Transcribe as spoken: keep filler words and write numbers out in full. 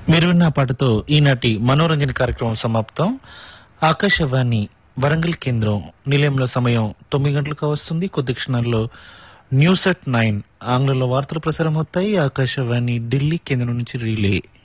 మీరు విన్న పాటతో ఈనాటి మనోరంజన కార్యక్రమం సమాప్తం. ఆకాశవాణి వరంగల్ కేంద్రం నిలయంలో సమయం తొమ్మిది గంటలకు వస్తుంది. కొద్ది క్షణాల్లో న్యూస్ అట్ నైన్ ఆంగ్లంలో వార్తలు ప్రసారం అవుతాయి. ఆకాశవాణి ఢిల్లీ కేంద్రం నుంచి రిలే.